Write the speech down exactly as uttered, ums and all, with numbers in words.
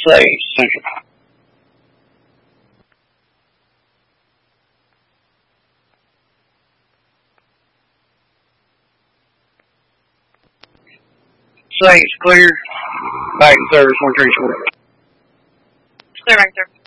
Say, Central. Say, it's clear. Back in service, one three four. Clear back there.